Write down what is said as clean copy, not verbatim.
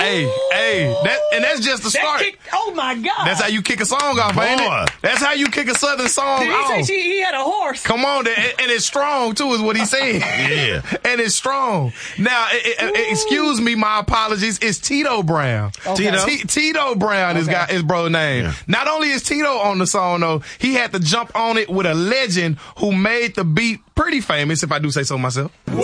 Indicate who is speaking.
Speaker 1: That's just the start.
Speaker 2: Oh my God.
Speaker 1: That's how you kick a song off, ain't it? That's how you kick a Southern song off.
Speaker 2: Did he say he had a horse?
Speaker 1: Come on, and it's strong too, is what he's saying.
Speaker 3: Yeah.
Speaker 1: And it's strong. Now, excuse me, my apologies. It's Tito Brown.
Speaker 3: Okay.
Speaker 1: Tito Brown is got his brother's name. Yeah. Not only is Tito on the song though, he had to jump on it with a legend who made the beat pretty famous, if I do say so myself.